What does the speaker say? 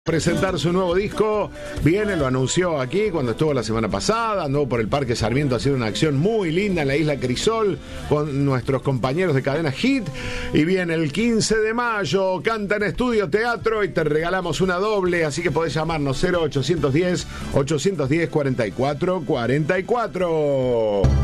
Presentar su nuevo disco, viene, lo anunció aquí cuando estuvo la semana pasada, andó por el Parque Sarmiento haciendo una acción muy linda en la isla Crisol con nuestros compañeros de Cadena Hit, y viene el 15 de mayo, canta en Estudio Teatro y te regalamos una doble, así que podés llamarnos 0810 810 4444.